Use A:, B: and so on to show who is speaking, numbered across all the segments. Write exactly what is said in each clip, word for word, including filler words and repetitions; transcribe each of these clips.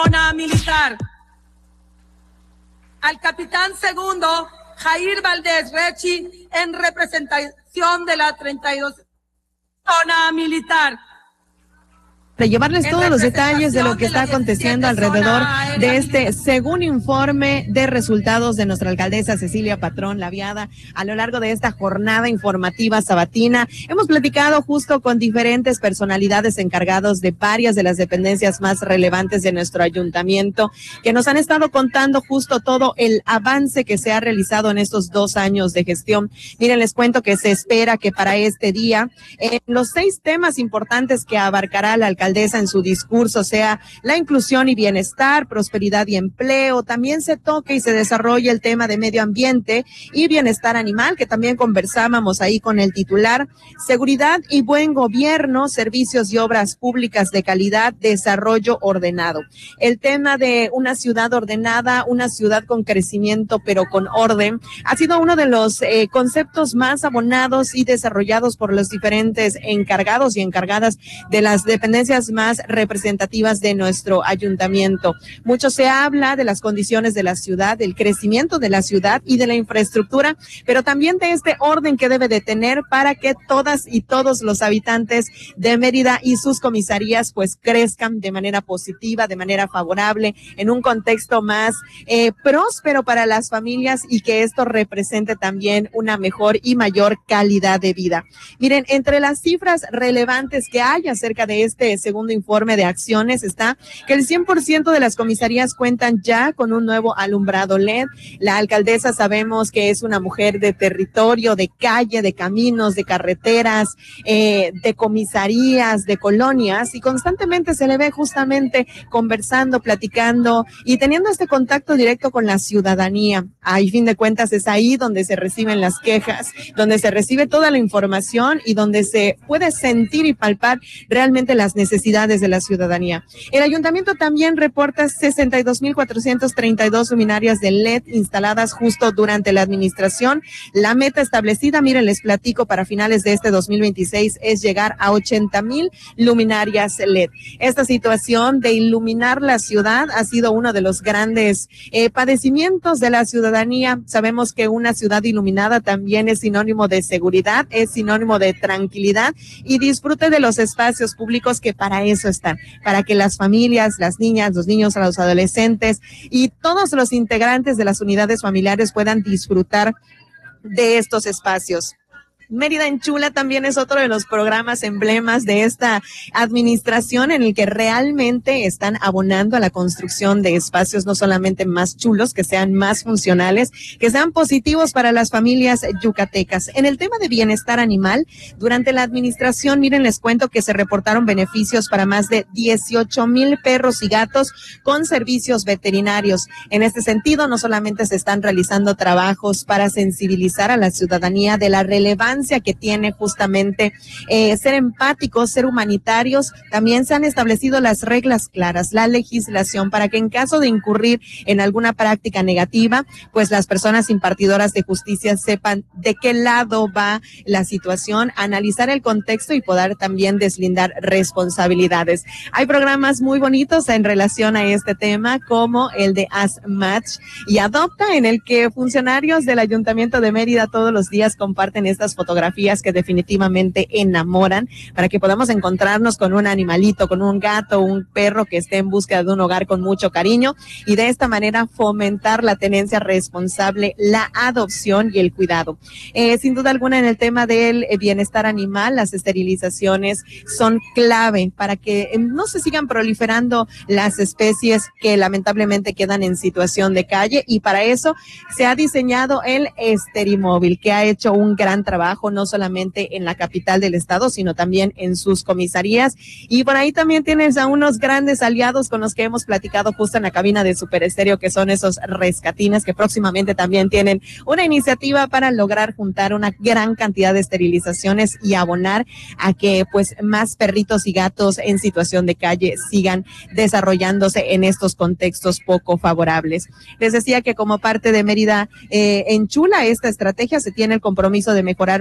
A: zona militar. Al capitán segundo Jair Valdés Rechi en representación de la treinta y dos zona militar.
B: De llevarles todos los detalles de lo que está aconteciendo alrededor de este segundo informe de resultados de nuestra alcaldesa Cecilia Patrón Laviada a lo largo de esta jornada informativa sabatina. Hemos platicado justo con diferentes personalidades encargados de varias de las dependencias más relevantes de nuestro ayuntamiento, que nos han estado contando justo todo el avance que se ha realizado en estos dos años de gestión. Miren, les cuento que se espera que para este día, en los seis temas importantes que abarcará la alcaldesa en su discurso, sea la inclusión y bienestar, prosperidad y empleo, también se toque y se desarrolle el tema de medio ambiente y bienestar animal, que también conversábamos ahí con el titular, seguridad y buen gobierno, servicios y obras públicas de calidad, desarrollo ordenado. El tema de una ciudad ordenada, una ciudad con crecimiento pero con orden, ha sido uno de los eh, conceptos más abonados y desarrollados por los diferentes encargados y encargadas de las dependencias más representativas de nuestro ayuntamiento. Mucho se habla de las condiciones de la ciudad, del crecimiento de la ciudad y de la infraestructura, pero también de este orden que debe de tener para que todas y todos los habitantes de Mérida y sus comisarías pues crezcan de manera positiva, de manera favorable, en un contexto más eh, próspero para las familias y que esto represente también una mejor y mayor calidad de vida. Miren, entre las cifras relevantes que hay acerca de este segundo informe de acciones está que el cien por ciento de las comisarías cuentan ya con un nuevo alumbrado L E D. La alcaldesa sabemos que es una mujer de territorio, de calle, de caminos, de carreteras, eh, de comisarías, de colonias, y constantemente se le ve justamente conversando, platicando y teniendo este contacto directo con la ciudadanía. A fin de cuentas es ahí donde se reciben las quejas, donde se recibe toda la información y donde se puede sentir y palpar realmente las necesidades de la ciudadanía. El ayuntamiento también reporta sesenta y dos mil cuatrocientas treinta y dos luminarias de L E D instaladas justo durante la administración. La meta establecida, miren, les platico, para finales de este dos mil veintiséis es llegar a ochenta mil luminarias L E D. Esta situación de iluminar la ciudad ha sido uno de los grandes eh, padecimientos de la ciudadanía. Sabemos que una ciudad iluminada también es sinónimo de seguridad, es sinónimo de tranquilidad y disfrute de los espacios públicos que para eso están, para que las familias, las niñas, los niños, los adolescentes y todos los integrantes de las unidades familiares puedan disfrutar de estos espacios. Mérida Enchula también es otro de los programas emblemas de esta administración en el que realmente están abonando a la construcción de espacios no solamente más chulos, que sean más funcionales, que sean positivos para las familias yucatecas. En el tema de bienestar animal, durante la administración, miren, les cuento que se reportaron beneficios para más de dieciocho mil perros y gatos con servicios veterinarios. En este sentido, no solamente se están realizando trabajos para sensibilizar a la ciudadanía de la relevancia que tiene justamente eh, ser empáticos, ser humanitarios, también se han establecido las reglas claras, la legislación, para que en caso de incurrir en alguna práctica negativa, pues las personas impartidoras de justicia sepan de qué lado va la situación, analizar el contexto y poder también deslindar responsabilidades. Hay programas muy bonitos en relación a este tema, como el de As Match y Adopta, en el que funcionarios del Ayuntamiento de Mérida todos los días comparten estas fotografías que definitivamente enamoran, para que podamos encontrarnos con un animalito, con un gato, un perro que esté en búsqueda de un hogar con mucho cariño, y de esta manera fomentar la tenencia responsable, la adopción y el cuidado. Eh, sin duda alguna, en el tema del bienestar animal, las esterilizaciones son clave para que no se sigan proliferando las especies que lamentablemente quedan en situación de calle, y para eso se ha diseñado el Esterimóvil, que ha hecho un gran trabajo, no solamente en la capital del estado, sino también en sus comisarías. Y por ahí también tienes a unos grandes aliados con los que hemos platicado justo en la cabina de Super Estéreo, que son esos rescatines, que próximamente también tienen una iniciativa para lograr juntar una gran cantidad de esterilizaciones y abonar a que pues más perritos y gatos en situación de calle sigan desarrollándose en estos contextos poco favorables. Les decía que como parte de Mérida eh, Enchula, esta estrategia se tiene el compromiso de mejorar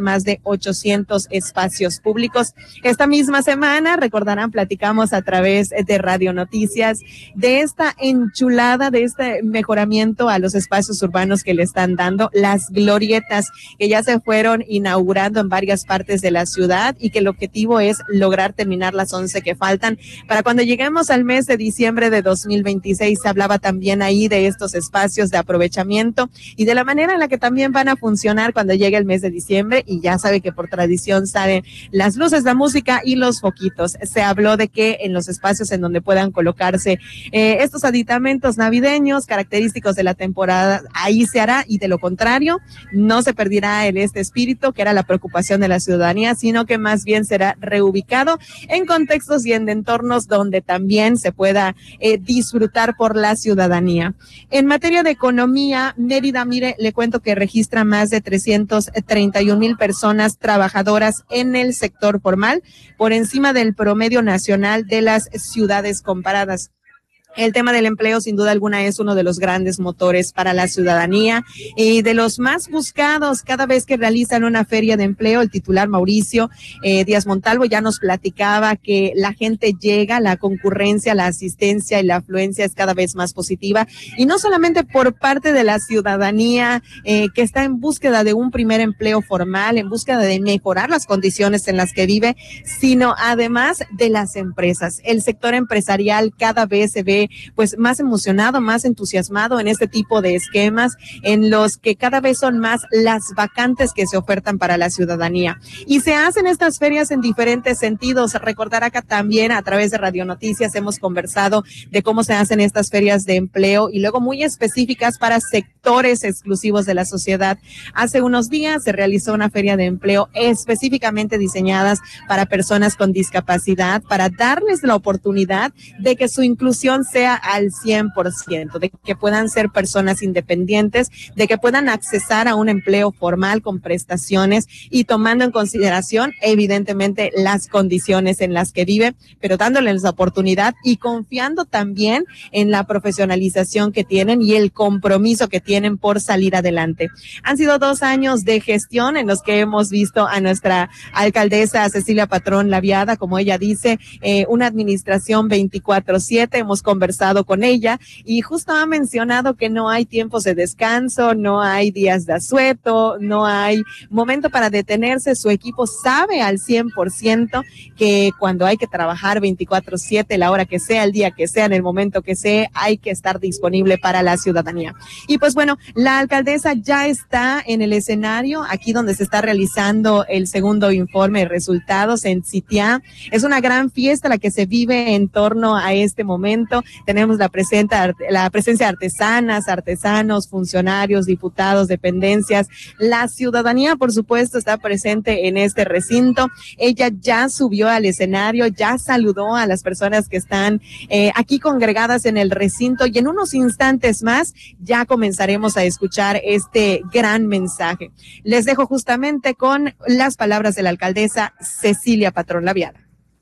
B: ofrecer más de ochocientos espacios públicos. Esta misma semana, recordarán, platicamos a través de Radio Noticias de esta enchulada, de este mejoramiento a los espacios urbanos que le están dando, las glorietas que ya se fueron inaugurando en varias partes de la ciudad y que el objetivo es lograr terminar las once que faltan. Para cuando lleguemos al mes de diciembre de dos mil veintiséis, se hablaba también ahí de estos espacios de aprovechamiento y de la manera en la que también van a funcionar cuando llegue el mes de diciembre, y ya sabe que por tradición salen las luces, la música y los foquitos. Se habló de que en los espacios en donde puedan colocarse eh, estos aditamentos navideños característicos de la temporada, ahí se hará, y de lo contrario no se perderá el este espíritu que era la preocupación de la ciudadanía, sino que más bien será reubicado en contextos y en entornos donde también se pueda eh, disfrutar por la ciudadanía. En materia de economía, Mérida, mire, le cuento que registra más de trescientos treinta y un mil personas trabajadoras en el sector formal, por encima del promedio nacional de las ciudades comparadas. El tema del empleo, sin duda alguna, es uno de los grandes motores para la ciudadanía y de los más buscados cada vez que realizan una feria de empleo. El titular Mauricio eh, Díaz Montalvo ya nos platicaba que la gente llega, la concurrencia, la asistencia y la afluencia es cada vez más positiva, y no solamente por parte de la ciudadanía eh, que está en búsqueda de un primer empleo formal, en búsqueda de mejorar las condiciones en las que vive, sino además de las empresas. El sector empresarial cada vez se ve pues más emocionado, más entusiasmado en este tipo de esquemas en los que cada vez son más las vacantes que se ofertan para la ciudadanía. Y se hacen estas ferias en diferentes sentidos. Recordar acá también a través de Radio Noticias hemos conversado de cómo se hacen estas ferias de empleo y luego muy específicas para sectores exclusivos de la sociedad. Hace unos días se realizó una feria de empleo específicamente diseñadas para personas con discapacidad, para darles la oportunidad de que su inclusión sea al cien por ciento, de que puedan ser personas independientes, de que puedan accesar a un empleo formal con prestaciones y tomando en consideración evidentemente las condiciones en las que vive, pero dándoles la oportunidad y confiando también en la profesionalización que tienen y el compromiso que tienen por salir adelante. Han sido dos años de gestión en los que hemos visto a nuestra alcaldesa Cecilia Patrón Laviada, como ella dice, eh, una administración veinticuatro siete. Hemos conversado con ella y justo ha mencionado que no hay tiempos de descanso, no hay días de asueto, no hay momento para detenerse. Su equipo sabe al cien por ciento que cuando hay que trabajar veinticuatro siete, la hora que sea, el día que sea, en el momento que sea, hay que estar disponible para la ciudadanía. Y pues bueno, la alcaldesa ya está en el escenario, aquí donde se está realizando el segundo informe de resultados en Sitiá. Es una gran fiesta la que se vive en torno a este momento. Tenemos la, presenta, la presencia de artesanas, artesanos, funcionarios, diputados, dependencias. La ciudadanía, por supuesto, está presente en este recinto. Ella ya subió al escenario, ya saludó a las personas que están eh, aquí congregadas en el recinto y en unos instantes más ya comenzaremos a escuchar este gran mensaje. Les dejo justamente con las palabras de la alcaldesa Cecilia Patrón Laviada.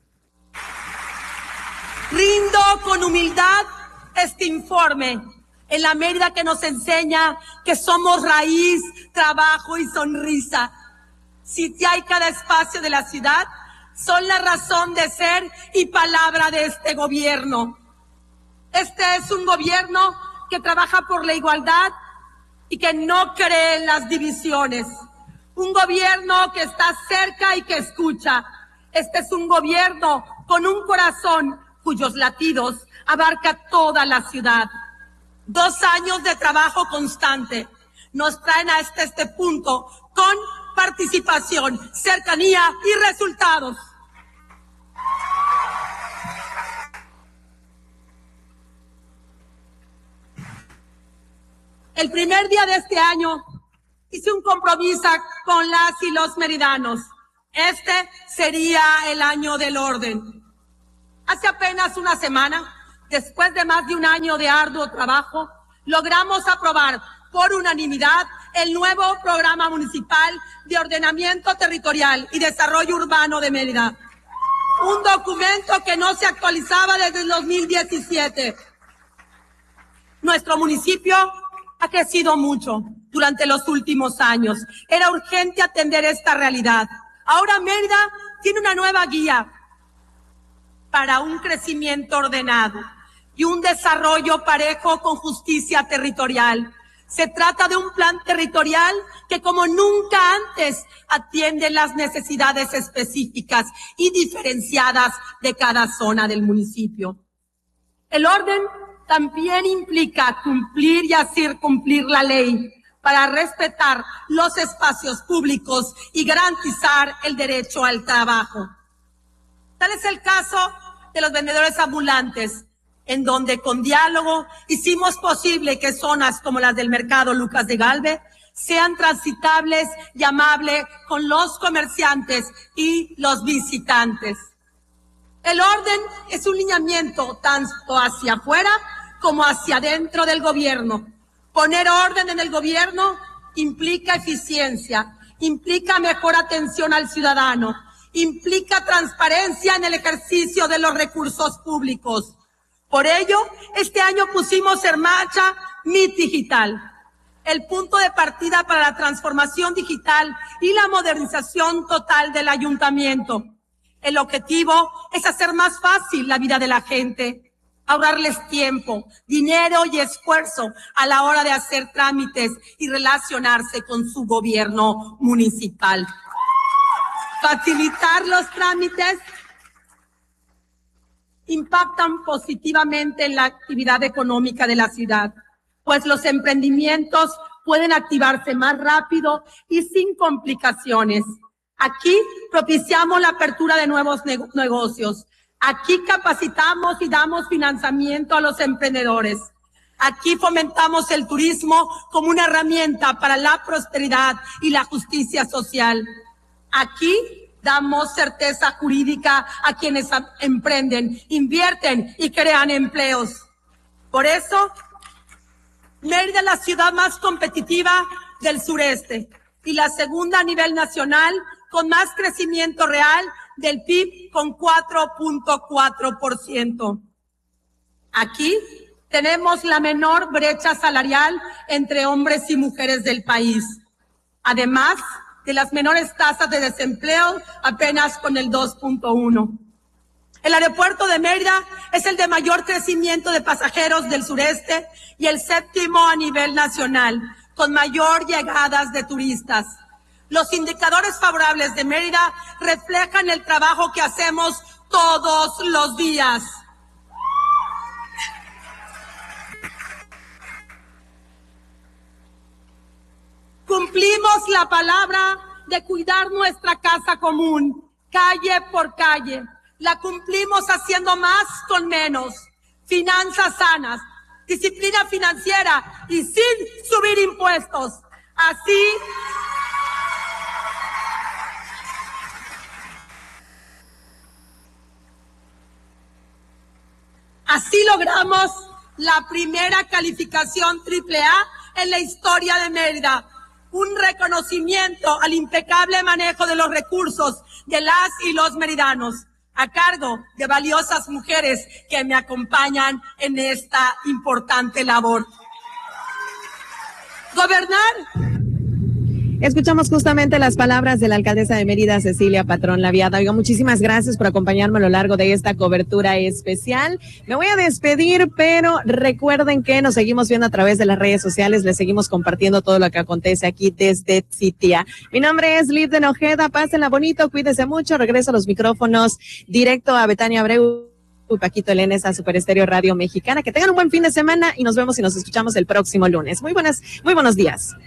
A: Rindo con humildad este informe en la Mérida que nos enseña que somos raíz, trabajo y sonrisa. Sitiá y cada espacio de la ciudad son la razón de ser y palabra de este gobierno. Este es un gobierno que trabaja por la igualdad y que no cree en las divisiones. Un gobierno que está cerca y que escucha. Este es un gobierno con un corazón cuyos latidos abarca toda la ciudad. Dos años de trabajo constante nos traen hasta este punto con participación, cercanía y resultados. El primer día de este año hice un compromiso con las y los meridanos. Este sería el año del orden. Hace apenas una semana, después de más de un año de arduo trabajo, logramos aprobar por unanimidad el nuevo Programa Municipal de Ordenamiento Territorial y Desarrollo Urbano de Mérida. Un documento que no se actualizaba desde el dos mil diecisiete. Nuestro municipio ha crecido mucho durante los últimos años. Era urgente atender esta realidad. Ahora Mérida tiene una nueva guía para un crecimiento ordenado y un desarrollo parejo con justicia territorial. Se trata de un plan territorial que como nunca antes atiende las necesidades específicas y diferenciadas de cada zona del municipio. El orden también implica cumplir y hacer cumplir la ley para respetar los espacios públicos y garantizar el derecho al trabajo. Tal es el caso de los vendedores ambulantes, en donde con diálogo hicimos posible que zonas como las del mercado Lucas de Galve sean transitables y amables con los comerciantes y los visitantes. El orden es un lineamiento tanto hacia afuera como hacia adentro del gobierno. Poner orden en el gobierno implica eficiencia, implica mejor atención al ciudadano, implica transparencia en el ejercicio de los recursos públicos. Por ello, este año pusimos en marcha M I T Digital, el punto de partida para la transformación digital y la modernización total del ayuntamiento. El objetivo es hacer más fácil la vida de la gente, ahorrarles tiempo, dinero y esfuerzo a la hora de hacer trámites y relacionarse con su gobierno municipal. Facilitar los trámites impactan positivamente en la actividad económica de la ciudad, pues los emprendimientos pueden activarse más rápido y sin complicaciones. Aquí propiciamos la apertura de nuevos ne- negocios. Aquí capacitamos y damos financiamiento a los emprendedores. Aquí fomentamos el turismo como una herramienta para la prosperidad y la justicia social. Aquí damos certeza jurídica a quienes emprenden, invierten y crean empleos. Por eso, Mérida es la ciudad más competitiva del sureste y la segunda a nivel nacional con más crecimiento real del P I B con cuatro punto cuatro por ciento. Aquí tenemos la menor brecha salarial entre hombres y mujeres del país, además de las menores tasas de desempleo, apenas con el dos punto uno. El aeropuerto de Mérida es el de mayor crecimiento de pasajeros del sureste y el séptimo a nivel nacional, con mayor llegadas de turistas. Los indicadores favorables de Mérida reflejan el trabajo que hacemos todos los días. Cumplimos la palabra de cuidar nuestra casa común, calle por calle. La cumplimos haciendo más con menos, finanzas sanas, disciplina financiera y sin subir impuestos. Así, así logramos la primera calificación triple A en la historia de Mérida. Un reconocimiento al impecable manejo de los recursos de las y los meridanos, a cargo de valiosas mujeres que me acompañan en esta importante labor. Gobernar.
B: Escuchamos justamente las palabras de la alcaldesa de Mérida, Cecilia Patrón Laviada. Oiga, muchísimas gracias por acompañarme a lo largo de esta cobertura especial. Me voy a despedir, pero recuerden que nos seguimos viendo a través de las redes sociales. Les seguimos compartiendo todo lo que acontece aquí desde Tzitzit. Mi nombre es Liv de Ojeda. Pásenla bonito, cuídense mucho. Regreso a los micrófonos directo a Betania Abreu y Paquito Elenes a Super Estéreo Radio Mexicana. Que tengan un buen fin de semana y nos vemos y nos escuchamos el próximo lunes. Muy buenas, muy buenos días.